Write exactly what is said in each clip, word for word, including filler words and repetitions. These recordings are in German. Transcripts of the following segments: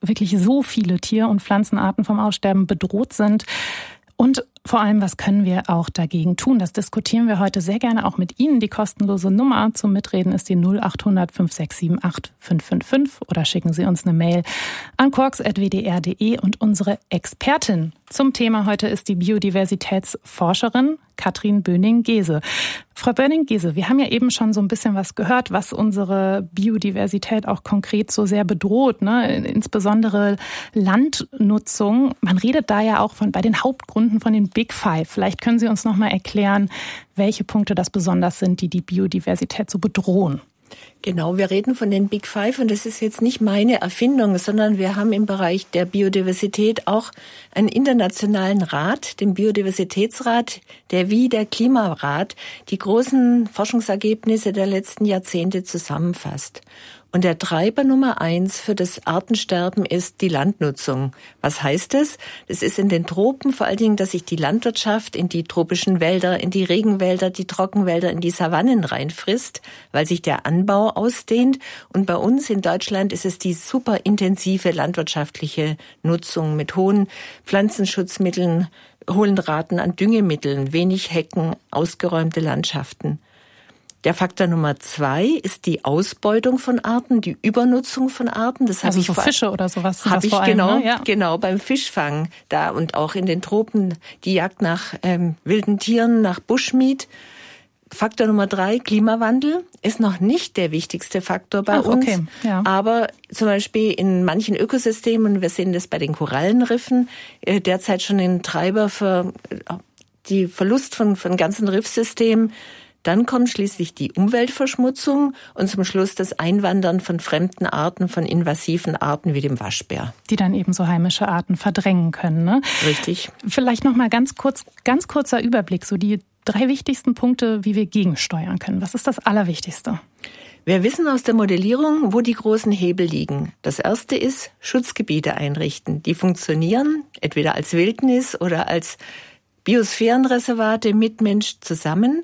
wirklich so viele Tier- und Pflanzenarten vom Aussterben bedroht sind. Und vor allem, was können wir auch dagegen tun? Das diskutieren wir heute sehr gerne auch mit Ihnen. Die kostenlose Nummer zum Mitreden ist die null acht hundert fünf sechs sieben acht fünf fünf fünf oder schicken Sie uns eine Mail an quarks at w d r punkt d e. Und unsere Expertin zum Thema heute ist die Biodiversitätsforscherin Katrin Böning-Gese. Frau Böning-Gese, wir haben ja eben schon so ein bisschen was gehört, was unsere Biodiversität auch konkret so sehr bedroht, ne? Insbesondere Landnutzung. Man redet da ja auch von bei den Hauptgründen von den Big Five. Vielleicht können Sie uns noch mal erklären, welche Punkte das besonders sind, die die Biodiversität so bedrohen. Genau, wir reden von den Big Five und das ist jetzt nicht meine Erfindung, sondern wir haben im Bereich der Biodiversität auch einen internationalen Rat, den Biodiversitätsrat, der wie der Klimarat die großen Forschungsergebnisse der letzten Jahrzehnte zusammenfasst. Und der Treiber Nummer eins für das Artensterben ist die Landnutzung. Was heißt das? Das ist in den Tropen vor allen Dingen, dass sich die Landwirtschaft in die tropischen Wälder, in die Regenwälder, die Trockenwälder, in die Savannen reinfrisst, weil sich der Anbau ausdehnt. Und bei uns in Deutschland ist es die super intensive landwirtschaftliche Nutzung mit hohen Pflanzenschutzmitteln, hohen Raten an Düngemitteln, wenig Hecken, ausgeräumte Landschaften. Der Faktor Nummer zwei ist die Ausbeutung von Arten, die Übernutzung von Arten. Das also habe ich so vor, Fische oder sowas. Habe ich vor allem, genau, ne? Ja. genau beim Fischfang da und auch in den Tropen die Jagd nach ähm, wilden Tieren, nach Bushmeat. Faktor Nummer drei, Klimawandel, ist noch nicht der wichtigste Faktor bei Ach, uns. Okay. Ja. Aber zum Beispiel in manchen Ökosystemen, wir sehen das bei den Korallenriffen, äh, derzeit schon ein Treiber für äh, die Verlust von, von ganzen Riffsystemen. Dann kommt schließlich die Umweltverschmutzung und zum Schluss das Einwandern von fremden Arten, von invasiven Arten wie dem Waschbär. Die dann eben so heimische Arten verdrängen können, ne? Richtig. Vielleicht noch mal ganz kurz, ganz kurzer Überblick, so die drei wichtigsten Punkte, wie wir gegensteuern können. Was ist das Allerwichtigste? Wir wissen aus der Modellierung, wo die großen Hebel liegen. Das erste ist Schutzgebiete einrichten. Die funktionieren entweder als Wildnis oder als Biosphärenreservate mit Mensch zusammen.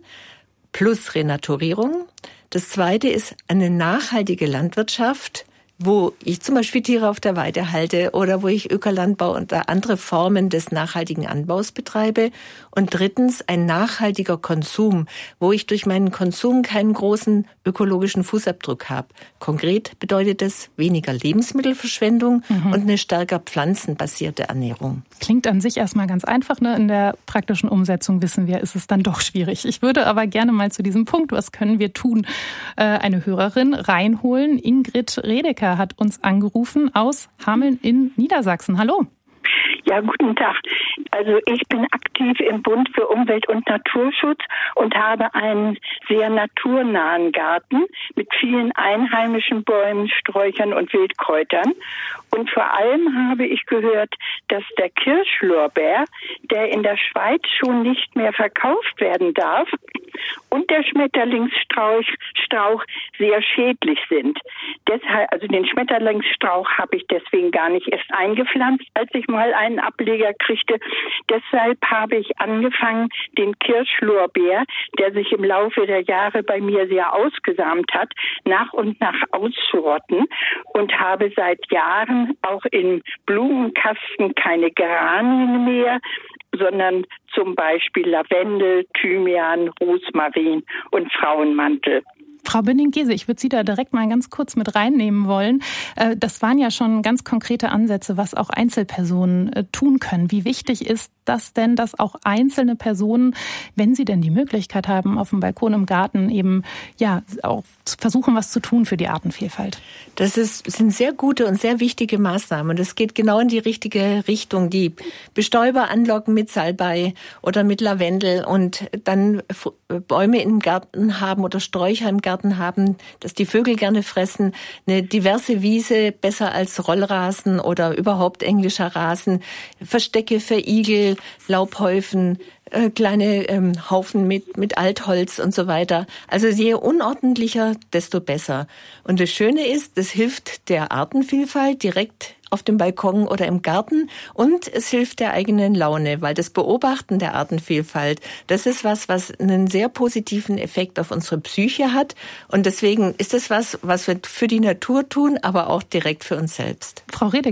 Plus Renaturierung. Das zweite ist eine nachhaltige Landwirtschaft, wo ich zum Beispiel Tiere auf der Weide halte oder wo ich Ökolandbau und andere Formen des nachhaltigen Anbaus betreibe. Und drittens ein nachhaltiger Konsum, wo ich durch meinen Konsum keinen großen ökologischen Fußabdruck habe. Konkret bedeutet das weniger Lebensmittelverschwendung mhm. und eine stärker pflanzenbasierte Ernährung. Klingt an sich erstmal ganz einfach, ne? In der praktischen Umsetzung wissen wir, ist es dann doch schwierig. Ich würde aber gerne mal zu diesem Punkt, was können wir tun, eine Hörerin reinholen. Ingrid Redeker hat uns angerufen aus Hameln in Niedersachsen. Hallo. Ja, guten Tag. Also ich bin aktiv im Bund für Umwelt- und Naturschutz und habe einen sehr naturnahen Garten mit vielen einheimischen Bäumen, Sträuchern und Wildkräutern. Und vor allem habe ich gehört, dass der Kirschlorbeer, der in der Schweiz schon nicht mehr verkauft werden darf, und der Schmetterlingsstrauch Strauch sehr schädlich sind. Deshalb, also den Schmetterlingsstrauch habe ich deswegen gar nicht erst eingepflanzt, als ich mal einen Ableger kriegte. Deshalb habe ich angefangen, den Kirschlorbeer, der sich im Laufe der Jahre bei mir sehr ausgesamt hat, nach und nach auszurotten und habe seit Jahren auch im Blumenkasten keine Geranien mehr, sondern zum Beispiel Lavendel, Thymian, Rosmarin und Frauenmantel. Frau Böning-Gese, ich würde Sie da direkt mal ganz kurz mit reinnehmen wollen. Das waren ja schon ganz konkrete Ansätze, was auch Einzelpersonen tun können. Wie wichtig ist das denn, dass auch einzelne Personen, wenn sie denn die Möglichkeit haben, auf dem Balkon im Garten eben ja auch versuchen, was zu tun für die Artenvielfalt? Das ist, sind sehr gute und sehr wichtige Maßnahmen. Und es geht genau in die richtige Richtung. Die Bestäuber anlocken mit Salbei oder mit Lavendel und dann Bäume im Garten haben oder Sträucher im Garten haben, dass die Vögel gerne fressen. Eine diverse Wiese, besser als Rollrasen oder überhaupt englischer Rasen. Verstecke für Igel, Laubhäufen, äh, kleine ähm, Haufen mit, mit Altholz und so weiter. Also je unordentlicher, desto besser. Und das Schöne ist, das hilft der Artenvielfalt direkt auf dem Balkon oder im Garten und es hilft der eigenen Laune, weil das Beobachten der Artenvielfalt, das ist was, was einen sehr positiven Effekt auf unsere Psyche hat und deswegen ist es was, was wir für die Natur tun, aber auch direkt für uns selbst. Frau Redeker,